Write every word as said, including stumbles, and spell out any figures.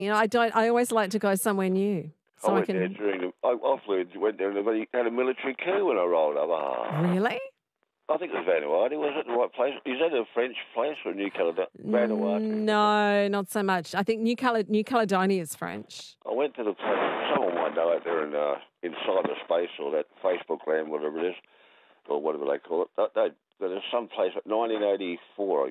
You know, I don't. I always like to go somewhere new, so I I, went can. there during the. I, I flew, went there and they had a military coup when I rolled up. Ah. Really? I think it was Vanuatu. Was it the right place? Is that a French place or New Caledonia? Vanuatu. No, not so much. I think New, Cale- New Caledonia is French. I went to the place. Someone might know out there in uh, in cyberspace or that Facebook land, whatever it is, or whatever they call it. They, they, there's some place, nineteen eighty-four, I